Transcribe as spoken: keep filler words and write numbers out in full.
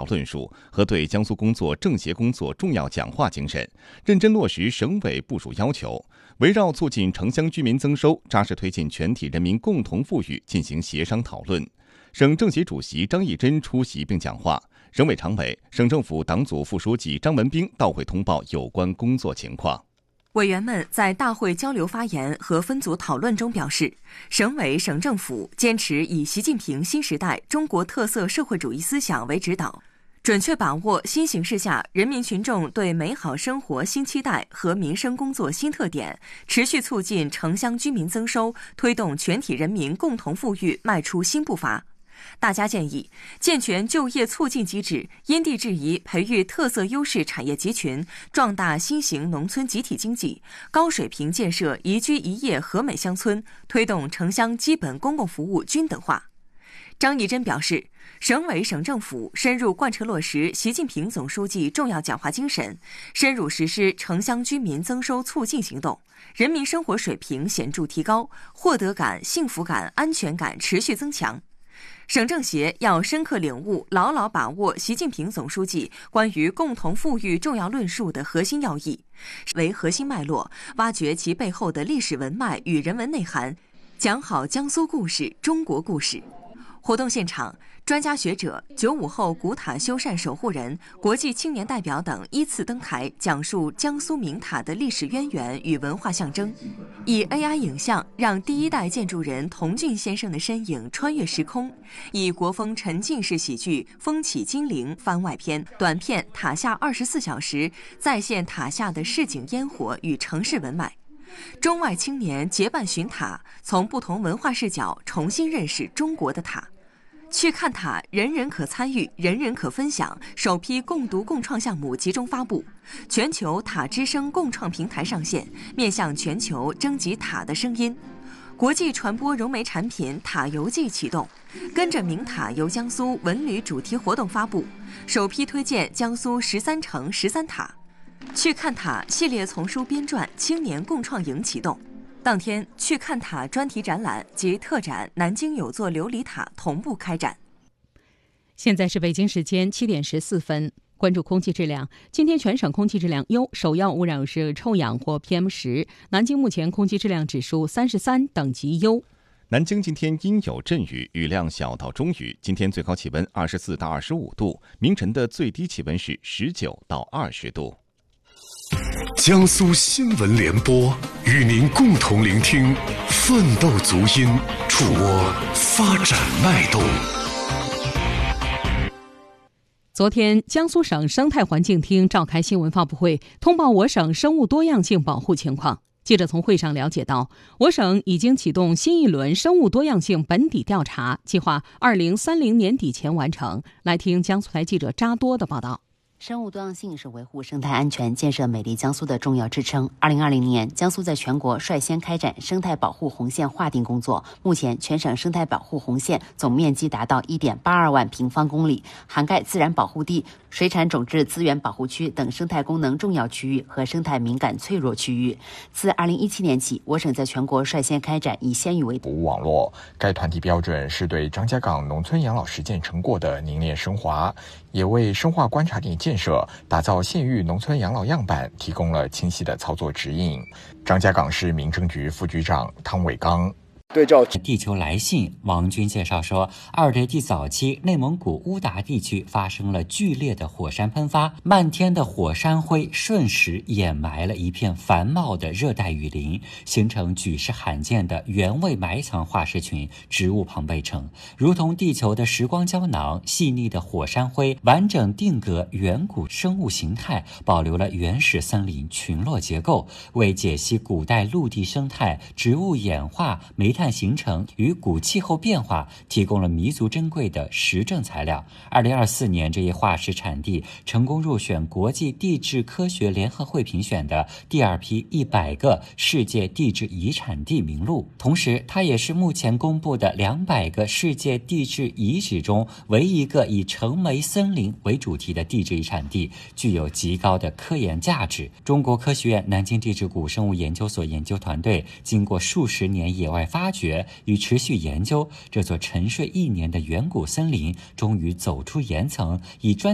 论述和对江苏工作政协工作重要讲话精神，认真落实省委部署要求，围绕促进城乡居民增收、扎实推进全体人民共同富裕进行协商讨论。省政协主席张义珍出席并讲话，省委常委、省政府党组副书记张文彬到会通报有关工作情况。 委员们在大会交流发言和分组讨论中表示，省委省政府坚持以习近平新时代中国特色社会主义思想为指导，准确把握新形势下人民群众对美好生活新期待和民生工作新特点，持续促进城乡居民增收，推动全体人民共同富裕迈出新步伐。大家建议健全就业促进机制，因地制宜培育特色优势产业集群，壮大新型农村集体经济，高水平建设宜居宜业和美乡村，推动城乡基本公共服务均等化。张义珍表示，省委省政府深入贯彻落实习近平总书记重要讲话精神，深入实施城乡居民增收促进行动，人民生活水平显著提高，获得感、幸福感、安全感持续增强。省政协要深刻领悟、牢牢把握习近平总书记关于共同富裕重要论述的核心要义，为核心脉络，挖掘其背后的历史文脉与人文内涵，讲好江苏故事、中国故事。活动现场，专家学者、九五后古塔修缮守护人、国际青年代表等依次登台，讲述江苏明塔的历史渊源与文化象征，以 A I 影像让第一代建筑人童俊先生的身影穿越时空，以国风沉浸式喜剧《风起金陵》番外篇短片《塔下二十四小时》再现塔下的市井烟火与城市文脉。中外青年结伴巡塔，从不同文化视角重新认识中国的塔。去看塔，人人可参与，人人可分享。首批共读共创项目集中发布，全球塔之声共创平台上线，面向全球征集塔的声音。国际传播融媒产品塔游记启动，跟着明塔游江苏文旅主题活动发布，首批推荐江苏十三城十三塔。去看塔系列丛书编撰青年共创营启动。当天，去看塔专题展览及特展南京有座琉璃塔同步开展。 现在是北京时间七点十四分，关注空气质量。今天全省空气质量优，首要污染是臭氧或 P M 十。南京目前空气质量指数三十三，等级优。 南京今天阴有阵雨，雨量小到中雨。今天最高气温二十四到二十五度，明晨的最低气温是十九到二十度。 江苏新闻联播与您共同聆听奋斗足音，触摸发展脉动。 昨天，江苏省生态环境厅召开新闻发布会，通报我省生物多样性保护情况。记者从会上了解到，我省已经启动新一轮生物多样性本地调查，计划二零三零年底前完成。来听江苏台记者扎多的报道。 生物多样性是维护生态安全、建设美丽江苏的重要支撑。二零二零年，江苏在全国率先开展生态保护红线划定工作。目前，全省生态保护红线总面积达到一点八二万平方公里，涵盖自然保护地、水产种质资源保护区等生态功能重要区域和生态敏感脆弱区域。自二零一七年起，我省在全国率先开展以鲜鱼为服务网络。该团体标准是对张家港农村养老实践成果的凝练升华，也为生化观察点建设打造县域农村养老样板提供了清晰的操作指引。张家港市民政局副局长汤伟刚。 对照地球来信，王军介绍说，二叠纪早期内蒙古乌达地区发生了剧烈的火山喷发，漫天的火山灰瞬时掩埋了一片繁茂的热带雨林，形成举世罕见的原位埋藏化石群植物庞贝城，如同地球的时光胶囊。细腻的火山灰完整定格远古生物形态，保留了原始森林群落结构，为解析古代陆地生态、植物演化、煤炭形成与古气候变化提供了弥足珍贵的实证材料。二零二四年，这一化石产地成功入选国际地质科学联合会评选的第二批一百个世界地质遗产地名录，同时它也是目前公布的两百个世界地质遗址中唯一一个以成煤森林为主题的地质遗产地，具有极高的科研价值。中国科学院南京地质古生物研究所研究团队经过数十年野外发掘与持续研究，这座沉睡一年的远古森林终于走出岩层，以专